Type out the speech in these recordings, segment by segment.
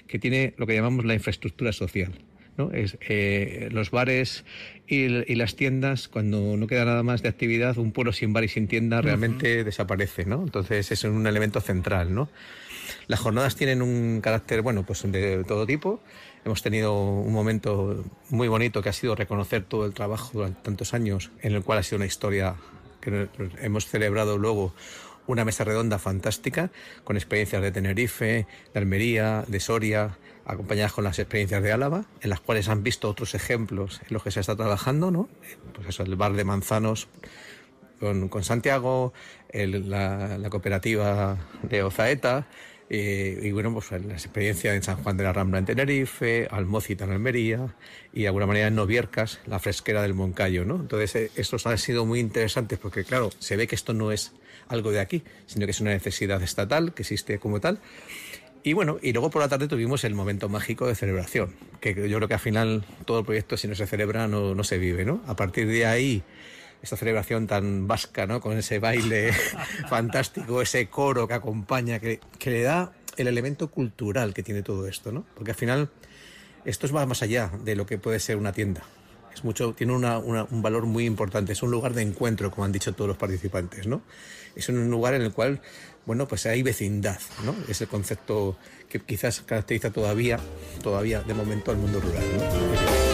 que tiene lo que llamamos la infraestructura social, ¿no? Los bares y las tiendas, cuando no queda nada más de actividad, un pueblo sin bar y sin tienda realmente desaparece, ¿no? Entonces es un elemento central, ¿no? Las jornadas tienen un carácter, bueno, pues de todo tipo. Hemos tenido un momento muy bonito que ha sido reconocer todo el trabajo durante tantos años, en el cual ha sido una historia que hemos celebrado luego una mesa redonda fantástica con experiencias de Tenerife, de Almería, de Soria, acompañadas con las experiencias de Álava, en las cuales han visto otros ejemplos en los que se está trabajando, ¿no? Pues eso, el bar de Manzanos con Santiago, la cooperativa de Ozaeta, y bueno, pues las experiencias en San Juan de la Rambla en Tenerife, Almócita en Almería y de alguna manera en Noviercas, la fresquera del Moncayo, ¿no? Entonces estos han sido muy interesantes porque claro, se ve que esto no es algo de aquí, sino que es una necesidad estatal que existe como tal. Y bueno, y luego por la tarde tuvimos el momento mágico de celebración, que yo creo que al final todo el proyecto, si no se celebra, no se vive, ¿no? A partir de ahí, esta celebración tan vasca, ¿no? Con ese baile fantástico, ese coro que acompaña, que le da el elemento cultural que tiene todo esto, ¿no? Porque al final esto va más allá de lo que puede ser una tienda. Es mucho, tiene un valor muy importante, es un lugar de encuentro, como han dicho todos los participantes, ¿no? Es un lugar en el cual, bueno, pues hay vecindad, ¿no? Es el concepto que quizás caracteriza todavía de momento al mundo rural, ¿no?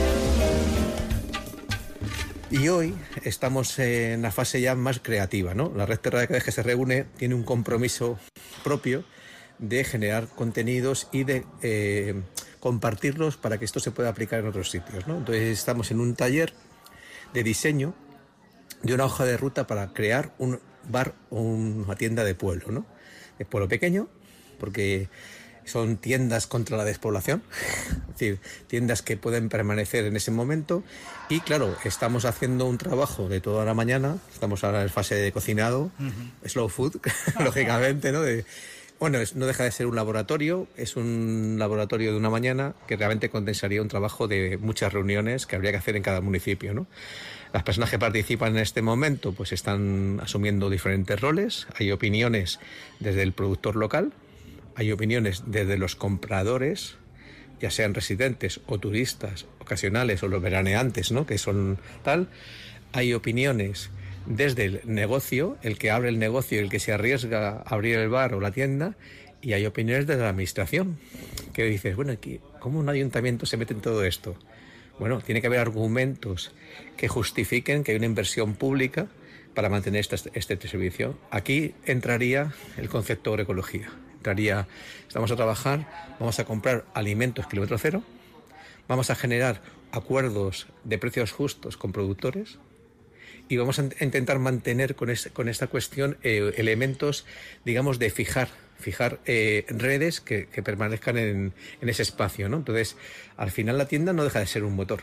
Y hoy estamos en la fase ya más creativa, ¿no? La Red Terra, cada vez que se reúne, tiene un compromiso propio de generar contenidos y de compartirlos para que esto se pueda aplicar en otros sitios, ¿no? Entonces estamos en un taller de diseño de una hoja de ruta para crear un bar o una tienda de pueblo, ¿no? De pueblo pequeño, porque son tiendas contra la despoblación, es decir, tiendas que pueden permanecer en ese momento. Y claro, estamos haciendo un trabajo de toda la mañana, estamos ahora en fase de cocinado, slow food, lógicamente, ¿no? Bueno, no deja de ser un laboratorio, es un laboratorio de una mañana que realmente condensaría un trabajo de muchas reuniones que habría que hacer en cada municipio, ¿no? Las personas que participan en este momento pues están asumiendo diferentes roles, hay opiniones desde el productor local, hay opiniones desde los compradores, ya sean residentes o turistas ocasionales o los veraneantes, ¿no? Que son tal. Hay opiniones desde el negocio, el que abre el negocio, el que se arriesga a abrir el bar o la tienda, y hay opiniones desde la administración, que dices, bueno, ¿cómo un ayuntamiento se mete en todo esto? Bueno, tiene que haber argumentos que justifiquen que hay una inversión pública para mantener este servicio. Aquí entraría el concepto de agroecología. Vamos a trabajar, vamos a comprar alimentos kilómetro cero, vamos a generar acuerdos de precios justos con productores y vamos a intentar mantener con esta cuestión elementos, digamos, de fijar redes que permanezcan en ese espacio, ¿no? Entonces, al final la tienda no deja de ser un motor.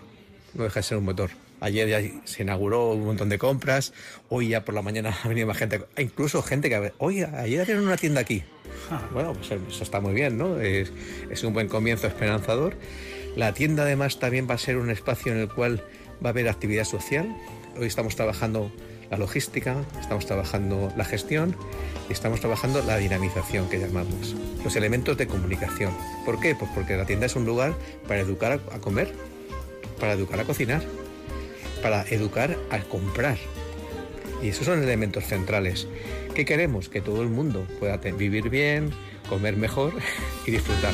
Ayer ya se inauguró un montón de compras, hoy ya por la mañana ha venido más gente, incluso gente que, oye, ayer abrieron una tienda aquí. Bueno, pues eso está muy bien, ¿no? Es un buen comienzo esperanzador. La tienda además también va a ser un espacio en el cual va a haber actividad social. Hoy estamos trabajando la logística, estamos trabajando la gestión y estamos trabajando la dinamización, que llamamos, los elementos de comunicación. ¿Por qué? Pues porque la tienda es un lugar para educar a comer, para educar a cocinar, para educar a comprar. Y esos son elementos centrales. ¿Qué queremos? Que todo el mundo pueda vivir bien, comer mejor y disfrutar.